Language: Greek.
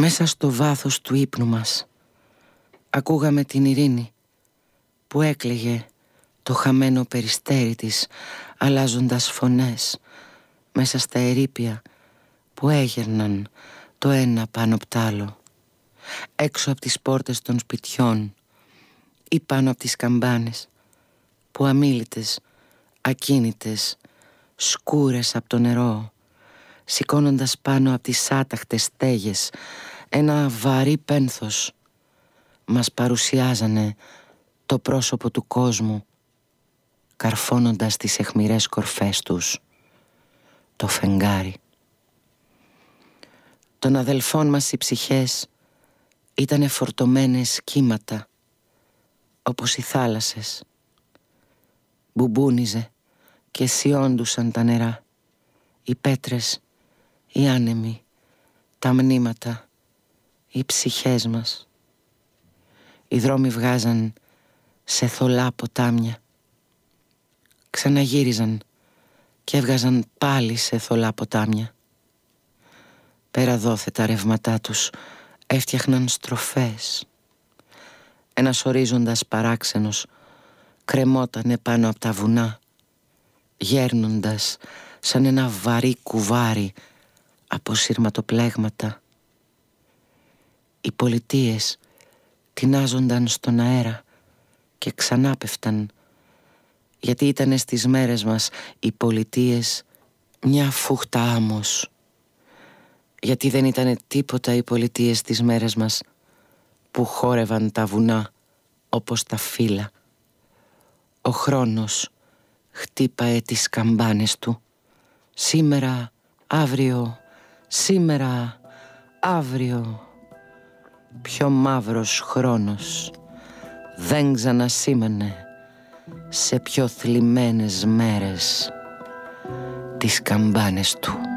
Μέσα στο βάθος του ύπνου μας ακούγαμε την ειρήνη που έκλαιγε το χαμένο περιστέρι της, αλλάζοντας φωνές μέσα στα ερείπια που έγερναν το ένα πάνω απ' τ' άλλο, έξω από τις πόρτες των σπιτιών ή πάνω από τις καμπάνες που αμίλητες, ακίνητες, σκούρες από το νερό, σηκώνοντας πάνω από τις άταχτες στέγες ένα βαρύ πένθος, μας παρουσιάζανε το πρόσωπο του κόσμου, καρφώνοντας τις αιχμηρές κορφές τους το φεγγάρι. Των αδελφών μας οι ψυχές ήτανε φορτωμένες κύματα, όπως οι θάλασσες. Μπουμπούνιζε και σιώντουσαν τα νερά, οι πέτρες, οι άνεμοι, τα μνήματα, οι ψυχές μας. Οι δρόμοι βγάζαν σε θολά ποτάμια, ξαναγύριζαν και έβγαζαν πάλι σε θολά ποτάμια. Πέρα δόθε τα ρεύματά τους έφτιαχναν στροφές. Ένας ορίζοντας παράξενος κρεμότανε πάνω από τα βουνά, γέρνοντας σαν ένα βαρύ κουβάρι από σειρματοπλέγματα. Οι πολιτείες τεινάζονταν στον αέρα και ξανά πέφταν, γιατί ήτανε στις μέρες μας οι πολιτείες μια φούχτα άμμος. Γιατί δεν ήτανε τίποτα οι πολιτείες στις μέρες μας που χόρευαν τα βουνά όπως τα φύλλα. Ο χρόνος χτύπαε τις καμπάνες του. Σήμερα, αύριο, σήμερα, αύριο. Πιο μαύρος χρόνος δεν ξανασήμαινε σε πιο θλιμμένες μέρες τις καμπάνες του.